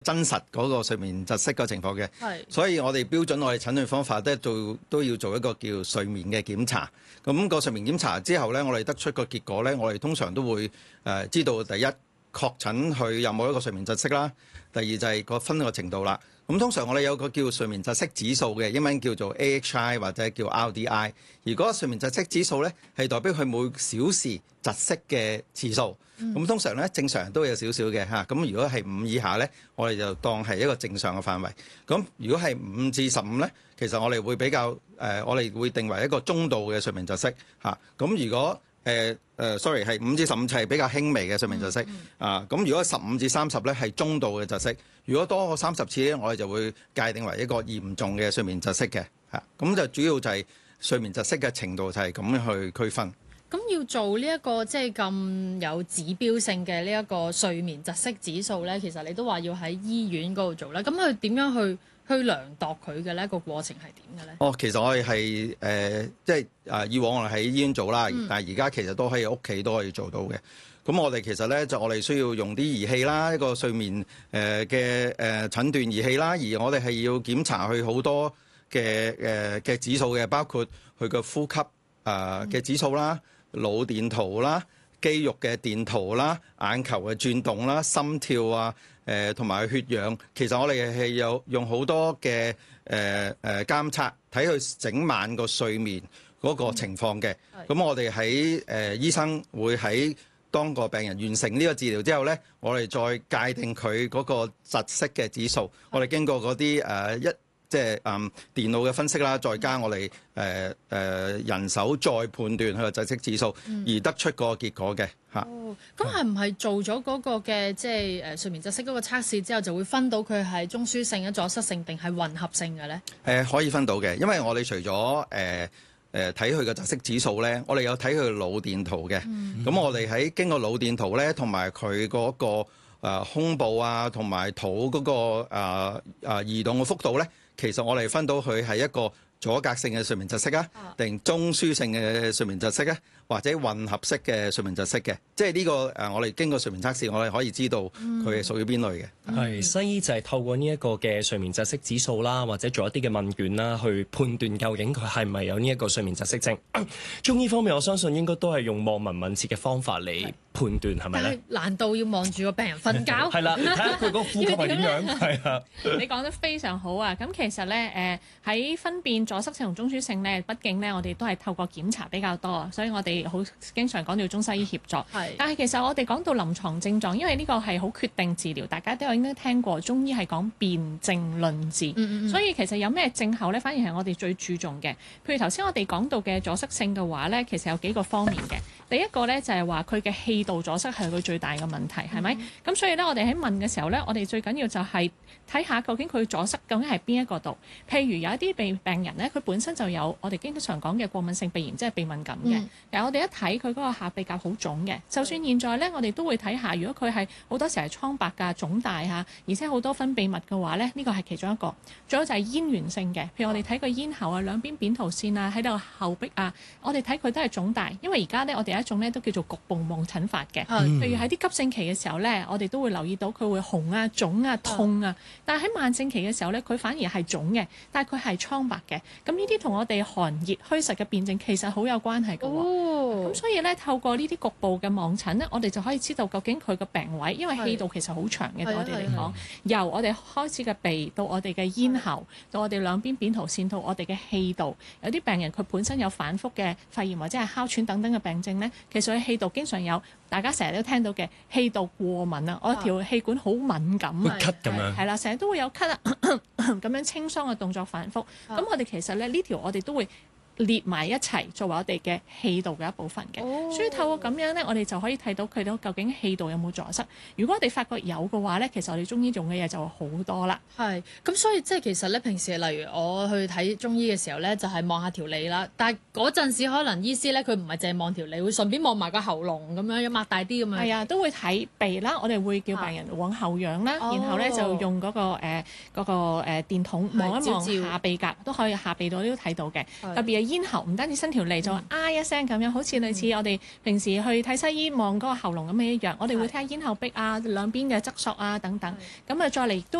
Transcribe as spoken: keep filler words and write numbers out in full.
真實嗰個睡眠窒息嘅情況嘅。所以我哋標準我哋診斷方法都做都要做一個叫睡眠嘅檢查。咁、那個睡眠檢查之後咧，我哋得出個結果咧，我哋通常都會誒、呃、知道第一確診佢有冇一個睡眠窒息啦，第二就係個分個程度啦。咁通常我哋有個叫睡眠窒息指數嘅，英文叫做 A H I 或者叫 R D I。而嗰個睡眠窒息指數咧，係代表佢每小時窒息嘅次數。咁、嗯、通常咧正常人都有少少嘅嚇。咁如果係五以下咧，我哋就當係一個正常嘅範圍。咁如果係五至十五咧，其實我哋會比較誒、呃，我哋會定為一個中度嘅睡眠窒息嚇。咁如果誒誒、呃、sorry 係五至十五就係比較輕微嘅睡眠窒息、嗯嗯、啊。咁如果十五至三十咧係中度嘅窒息，如果多過三十次咧，我哋就會界定為一個嚴重嘅睡眠窒息嘅嚇。咁就主要就係睡眠窒息嘅程度就係咁樣去區分。 咁要做呢、這、一個即係咁有指標性嘅呢一個睡眠窒息指數咧，其實你都話要喺醫院嗰度做啦。咁佢點樣去去量度佢嘅咧？個過程係點嘅咧？哦， 其實我哋係誒即係啊，以往我哋喺醫院做啦，嗯、但係而家其實都喺屋企都可以做到嘅。咁我哋其實咧就我哋需要用啲儀器啦，一個睡眠誒嘅誒診斷儀器啦，而我哋係要檢查佢好多嘅誒嘅指數嘅，包括佢嘅呼吸啊嘅、呃、指數啦、腦電圖啦、肌肉嘅電圖啦、眼球嘅轉動啦、心跳啊。誒同埋血氧，其實我哋係有用好多嘅誒誒監測，睇佢整晚個睡眠嗰個情況嘅。咁、嗯、我哋喺誒醫生會喺當個病人完成呢個治療之後咧，我哋再界定佢嗰個窒息嘅指數。我哋經過嗰啲誒一即係嗯電腦嘅分析啦，再加我哋誒誒人手再判斷佢個窒息指數，嗯、而得出個結果嘅嚇。 哦，咁係唔係做咗嗰個嘅即係誒睡眠窒息嗰個測試之後，就會分到佢係中樞性、嘅阻塞性定係混合性嘅咧？誒、 呃、可以分到嘅，因為我哋除咗誒誒睇佢嘅窒息指數咧，我哋有睇佢腦電圖嘅。咁、嗯、我哋喺經過腦電圖咧，同埋佢嗰個誒、呃、胸部啊，同埋肚嗰、那個誒誒、呃呃、移動嘅幅度咧。其實我哋分到佢係一個阻隔性嘅睡眠窒息啊，定中樞性嘅睡眠窒息啊，或者混合式嘅睡眠窒息嘅，即係呢個誒，我哋經過睡眠測試，我哋可以知道佢係屬於邊類嘅。 係、嗯、西醫就係透過呢一個嘅睡眠窒息指數啦，或者做一啲嘅問卷啦，去判斷究竟佢係咪有呢一個睡眠窒息症。中醫方面，我相信應該都係用望聞問切嘅方法嚟判斷，係咪咧？ 難道要望住個病人瞓覺？ 係啦，你睇下佢嗰個呼吸係點樣？係啊， 你講得非常好啊！咁其實咧，誒喺分辨阻塞性同中樞性咧，畢竟咧我哋都係透過檢查比較多，所以我哋好經常講到中西醫協作。係，但係其實我哋講到臨床症狀，因為呢個係好決定治療，大家都有應該聽過中醫係講辨證論治。嗯嗯嗯，所以其實有咩症候咧，反而係我哋最注重嘅。譬如頭先我哋講到嘅阻塞性嘅話咧，其實有幾個方面嘅。第一個咧就係話佢嘅氣道阻塞係佢最大嘅問題，係咪？咁、嗯、所以咧，我哋喺問嘅時候咧，我哋最緊要就係睇下究竟佢阻塞究竟係邊一個度。譬如有一啲病病人咧，佢本身就有我哋經常講嘅過敏性鼻炎，即係鼻敏感嘅。但係、嗯、我哋一睇佢嗰個下鼻甲好腫嘅，就算現在咧，我哋都會睇下，如果佢係好多時係蒼白㗎、腫大嚇，而且好多分泌物嘅話咧，呢個係其中一個。仲有就係咽源性嘅，譬如我哋睇個咽喉啊，兩邊扁桃腺啊，喺度後壁啊，我哋睇佢都係腫大，因為而家咧我哋有一種咧都叫做局部望診法嘅。嗯、譬如喺啲急性期嘅時候咧，我哋都會留意到佢會紅啊、腫啊、痛啊。但係喺慢性期嘅時候咧，佢反而係腫嘅，但係佢係蒼白嘅。咁呢啲同我哋寒熱虛實嘅辨證其實好有關係嘅。咁、哦、所以咧，透過呢啲局部嘅望診咧，我哋就可以知道究竟佢嘅病位，因為氣道其實好長嘅，對我哋嚟講，由我哋開始嘅鼻到我哋嘅咽喉，到我哋兩邊扁桃腺到我哋嘅氣道。有啲病人佢本身有反覆嘅肺炎或者係哮喘等等嘅病症咧，其實喺氣道經常有大家成日都聽到嘅氣道過敏啊，我條氣管好敏感啊， 會咳咁樣， 係啦，成日都會有咳啊咁樣清嗓嘅動作反覆。咁我哋其實咧呢條我哋都會列埋一齊作為我哋嘅氣道嘅一部分嘅，哦、所以透過咁樣咧，我哋就可以睇到佢到究竟氣道有冇阻塞。如果我哋發覺有嘅話咧，其實我哋中醫用嘅嘢就好多啦。 係，咁所以即係其實咧，平時例如我去睇中醫嘅時候咧，就係、是、望下條脷啦。但係嗰陣時可能醫師咧，佢唔係淨係望條脷，會順便望埋個喉嚨咁樣，擘大啲咁樣。係啊，都會睇鼻啦。我哋會叫病人往後仰啦，啊、然後咧就用嗰、那個誒嗰、呃那個誒電筒望一望下鼻甲，都可以下鼻度都睇到嘅。特別係咽喉，唔單止伸條脷就啊一聲咁樣，好似類似我哋平時去睇西醫望嗰個喉嚨咁嘅一樣。我哋會睇下咽喉壁啊、兩邊嘅側索啊等等。咁啊，再嚟都